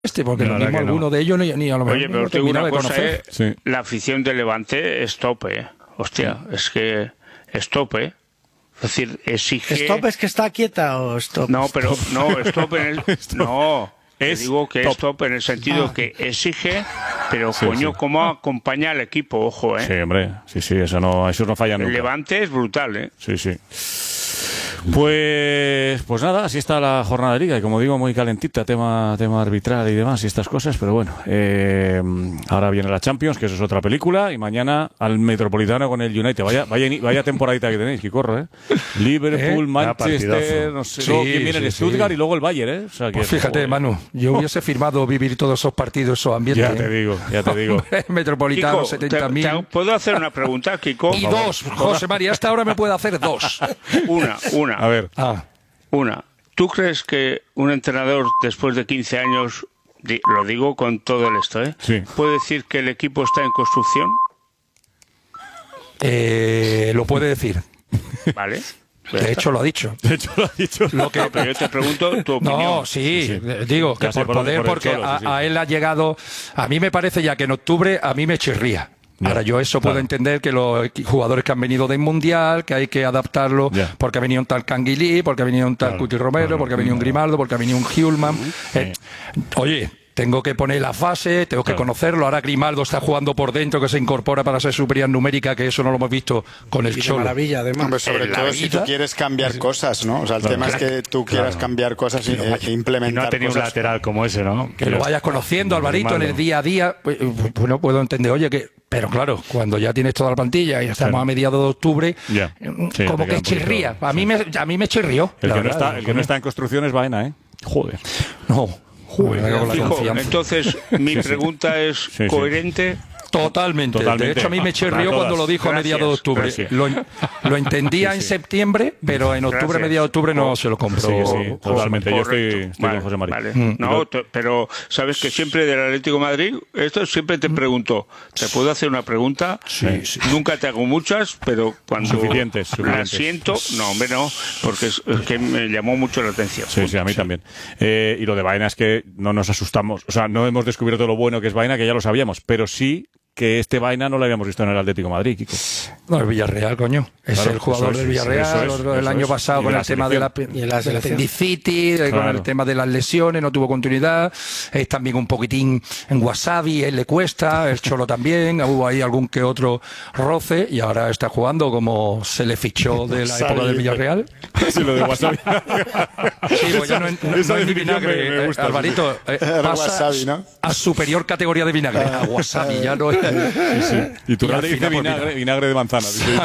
porque lo mismo alguno de ellos ni a lo mejor. Oye, pero te digo una cosa, la afición de Levante es tope, Hostia, es que es tope. Es decir, exige... ¿Stop es que está quieta o stop? No, pero no, stop en el... No, digo que es top en el sentido que exige, pero ¿cómo acompaña al equipo? Ojo, Sí, hombre, sí, eso no falla nunca. El Levante es brutal, Sí. Pues nada, así está la jornada de Liga y como digo, muy calentita, tema arbitral y demás y estas cosas, pero bueno, ahora viene la Champions, que eso es otra película, y mañana al Metropolitano con el United. Vaya temporadita que tenéis, que corro, Liverpool, Manchester, no sé, quién viene, el Stuttgart y luego el Bayern, O sea, que pues fíjate, Manu, yo hubiese firmado vivir todos esos partidos, esos ambientes. Ya te digo. Metropolitano, 70.000. ¿Puedo hacer una pregunta, Kiko? Y dos, José María, hasta ahora me puede hacer dos. Una. A ver. Una. ¿Tú crees que un entrenador después de 15 años, lo digo con todo el esto, puede decir que el equipo está en construcción? Lo puede decir. Vale. De hecho, lo ha dicho. Pero yo te pregunto tu opinión. No, digo que por poder, porque a él ha llegado... A mí me parece ya que en octubre a mí me chirría. Ahora yo puedo entender que los jugadores que han venido del Mundial, que hay que adaptarlo, porque ha venido un tal Canguilí, porque ha venido un tal Cuti Romero, porque ha venido un Grimaldo, porque ha venido un Hjulman. Oye, tengo que poner la fase, tengo que conocerlo. Ahora Grimaldo está jugando por dentro, que se incorpora para ser superioridad numérica, que eso no lo hemos visto con el Cholo. Maravilla, además. Hombre, sobre todo si tú quieres cambiar cosas, ¿no? O sea, el tema es que tú quieras cambiar cosas e implementar no ha tenido cosas. Un lateral como ese, ¿no? Que lo vayas conociendo, Alvarito, en el día a día. Bueno, puedo entender, pero claro, cuando ya tienes toda la plantilla y estamos a mediados de octubre, como que chirría. A mí me chirrió. El que no está en construcción es Baena, Joder. No. Entonces, mi pregunta es coherente. Totalmente. De hecho, a mí me chirrió cuando lo dijo a mediados de octubre. Lo entendía en septiembre, pero en octubre, mediados de octubre, no se lo compró. Sí, totalmente. Yo estoy con José María. Vale. No, pero sabes que siempre del Atlético de Madrid, esto siempre te pregunto, ¿te puedo hacer una pregunta? Sí. Nunca te hago muchas, pero cuando suficientes. la siento, no, porque es que me llamó mucho la atención. Sí, a mí también. Y lo de Baena es que no nos asustamos. O sea, no hemos descubierto lo bueno que es Baena, que ya lo sabíamos, pero sí que este Baena no lo habíamos visto en el Atlético de Madrid, Kiko. No, el Villarreal, coño. Es el jugador del Villarreal. El año pasado con el tema de la apendicitis, con el tema de las lesiones, no tuvo continuidad. Es también un poquitín en Wasabi, él le cuesta, el Cholo también. Hubo ahí algún que otro roce y ahora está jugando como se le fichó de la época del Villarreal. Sí, lo de Wasabi. Sí, pues ya no es vinagre. Me gusta, Alvarito, pasa wasabi, ¿no? a superior categoría de vinagre. A Wasabi, ya no es... Y tú dice vinagre de manzana.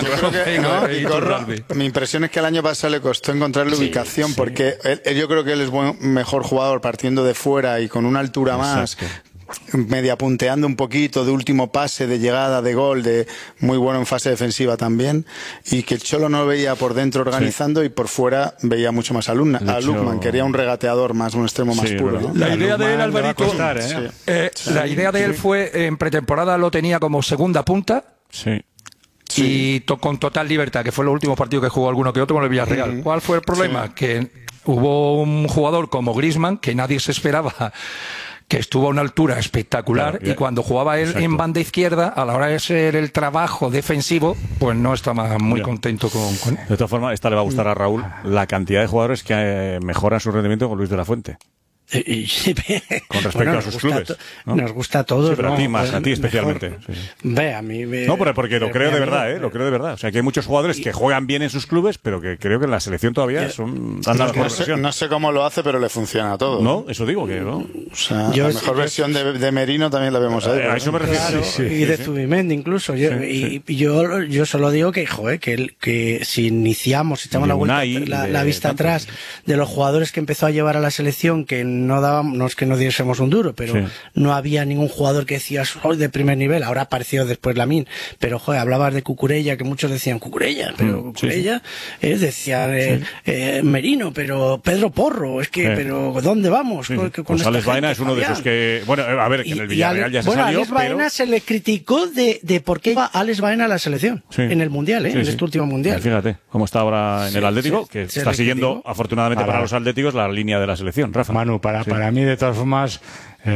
Mi impresión es que el año pasado le costó encontrar la ubicación porque yo creo que él es mejor jugador partiendo de fuera y con una altura más, media punteando un poquito, de último pase, de llegada, de gol, de muy bueno en fase defensiva también, y que el Cholo no veía por dentro organizando y por fuera veía mucho más a Lukman, quería un regateador más, un extremo más puro, ¿no? La idea de él, Alvarito, la idea de él fue, en pretemporada lo tenía como segunda punta, y con total libertad, que fue los últimos partidos que jugó alguno que otro con el Villarreal. ¿Cuál fue el problema? Que hubo un jugador como Griezmann, que nadie se esperaba, que estuvo a una altura espectacular, y cuando jugaba él en banda izquierda, a la hora de hacer el trabajo defensivo, pues no estaba muy contento con él. De todas formas, esta le va a gustar a Raúl, la cantidad de jugadores que mejoran su rendimiento con Luis de la Fuente. Con respecto a sus clubes, ¿no? Nos gusta a todos, pero a ti más, a ti especialmente. Ve, a mí no, porque lo creo de verdad, lo creo de verdad. O sea, que hay muchos jugadores que juegan bien en sus clubes, pero que creo que en la selección todavía dan la mejor versión. No sé cómo lo hace, pero le funciona a todo. No, eso digo que no. O sea, la mejor versión de Merino también la vemos ahí. A eso me refiero. Y de Zubimendi incluso. Yo solo digo que si iniciamos, si echamos la vista atrás de los jugadores que empezó a llevar a la selección, que no es que no diésemos un duro, pero no había ningún jugador que decías soy de primer nivel. Ahora apareció después Lamine, pero hablabas de Cucurella, que muchos decían Cucurella, pero Cucurella decían Merino, pero Pedro Porro, pero ¿dónde vamos? Con Alex Baena es uno de esos que, bueno, a ver, que en el Villarreal ya se salió, a Alex Baena se le criticó de por qué iba Alex Baena a la selección en el Mundial, en este último Mundial. Fíjate cómo está ahora en el Atlético, que está siguiendo, afortunadamente para los atléticos, la línea de la selección. Rafa. Manu, para mí, de todas formas,